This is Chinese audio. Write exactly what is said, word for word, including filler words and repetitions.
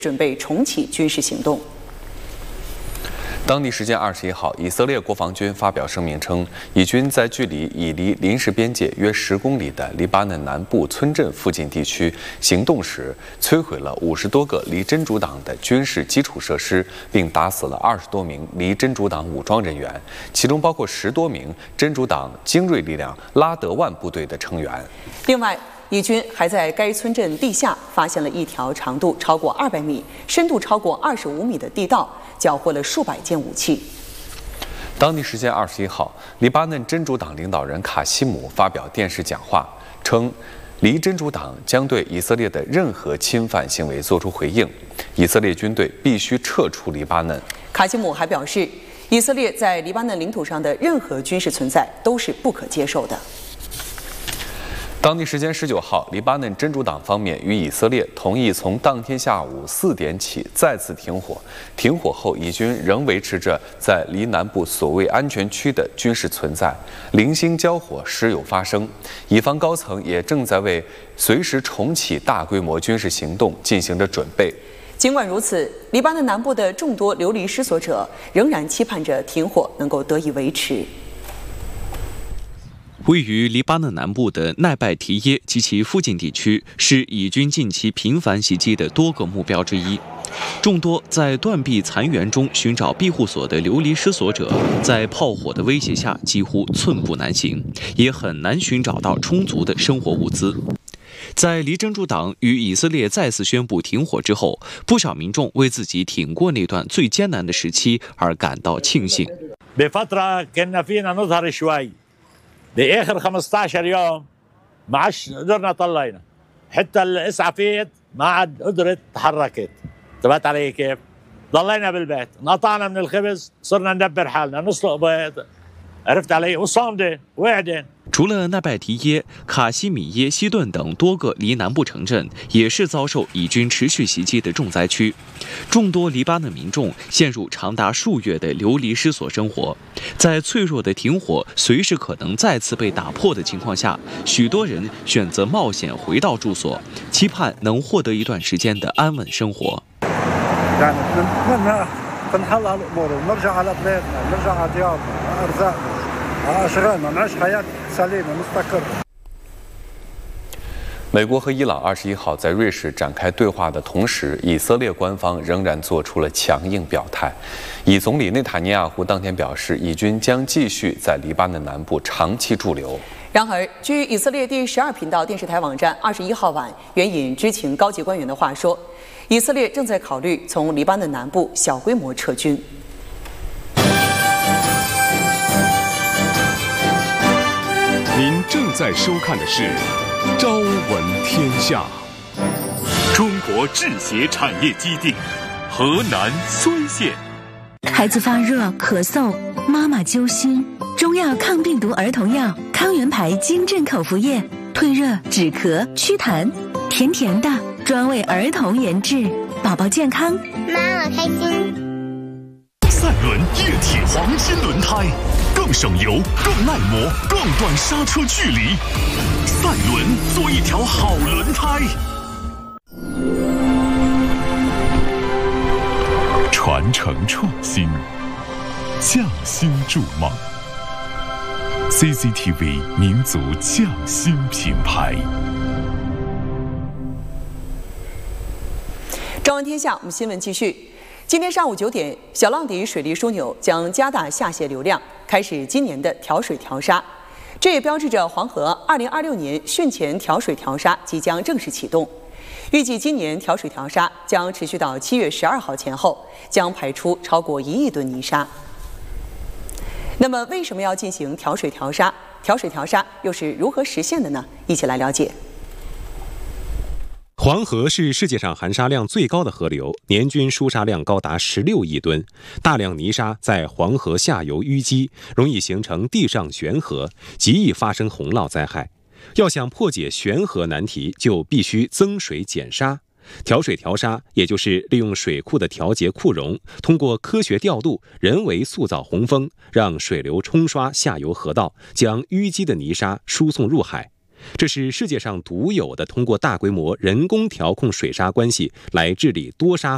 准备重启军事行动。 当地时间二十一号，以色列国防军发表声明称，以军在距离以离临时边界约十公里的黎巴嫩南部村镇附近地区行动时，摧毁了五十多个离真主党的军事基础设施，并打死了二十多名离真主党武装人员，其中包括十多名真主党精锐力量拉德万部队的成员。 另外，以军还在该村镇地下发现了一条长度超过二百米、深度超过二十五米的地道，缴获了数百件武器。 当地时间二十一号，黎巴嫩真主党领导人卡西姆发表电视讲话，称黎真主党将对以色列的任何侵犯行为作出回应，以色列军队必须撤出黎巴嫩。 卡西姆还表示，以色列在黎巴嫩领土上的任何军事存在都是不可接受的。 当地时间十九号，黎巴嫩真主党方面与以色列同意从当天下午四点起再次停火。停火后，以军仍维持着在黎南部所谓安全区的军事存在，零星交火时有发生。以方高层也正在为随时重启大规模军事行动进行着准备。 尽管如此，黎巴嫩南部的众多流离失所者仍然期盼着停火能够得以维持。 位于黎巴嫩南部的奈拜提耶及其附近地区是以军近期频繁袭击的多个目标之一。众多在断壁残垣中寻找庇护所的流离失所者，在炮火的威胁下几乎寸步难行，也很难寻找到充足的生活物资。在黎真主党与以色列再次宣布停火之后，不少民众为自己挺过那段最艰难的时期而感到庆幸。 باخر خمسة عشر يوم ما عادش قدرنا طلعنا حتى الاسعافات ما عاد قدرت تحركت انتبهت علي كيف؟ ضلينا بالبيت انقطعنا من الخبز صرنا ندبر حالنا نسلق بيض عرفت علي وصامده وقعدين。 除了奈拜提耶、卡西米耶、西顿等多个黎南部城镇，也是遭受以军持续袭击的重灾区。众多黎巴嫩民众陷入长达数月的流离失所生活，在脆弱的停火随时可能再次被打破的情况下，许多人选择冒险回到住所，期盼能获得一段时间的安稳生活。 美国和伊朗二十一号在瑞士展开对话的同时，以色列官方仍然做出了强硬表态。以总理内塔尼亚胡当天表示，以军将继续在黎巴嫩南部长期驻留。 然而，据以色列第十二频道电视台网站二十一号晚援引知情高级官员的话说，以色列正在考虑从黎巴嫩南部小规模撤军。 您正在收看的是《朝闻天下》。中国制鞋产业基地，河南睢县。 孩子发热、咳嗽，妈妈揪心。中药抗病毒儿童药康源牌金镇口服液，退热、止咳、祛痰，甜甜的，专为儿童研制，宝宝健康， 妈妈开心。 赛轮液体黄金轮胎，更省油、更耐磨、更短刹车距离。赛轮做一条好轮胎。传承创新，匠心筑梦。C C T V 民族匠心品牌。 朝闻天下，我们新闻继续。今天上午九点，小浪底水利枢纽将加大下泄流量，开始今年的调水调沙。这也标志着黄河二零二六年汛前调水调沙即将正式启动。预计今年调水调沙将持续到七月十二号前后，将排出超过一亿吨泥沙。那么，为什么要进行调水调沙？调水调沙又是如何实现的呢？一起来了解。 黄河是世界上含沙量最高的河流，年均输沙量高达十六亿吨。大量泥沙在黄河下游淤积，容易形成地上悬河，极易发生洪涝灾害。要想破解悬河难题，就必须增水减沙。调水调沙，也就是利用水库的调节库容，通过科学调度，人为塑造洪峰，让水流冲刷下游河道，将淤积的泥沙输送入海。这是世界上独有的通过大规模人工调控水沙关系来治理多沙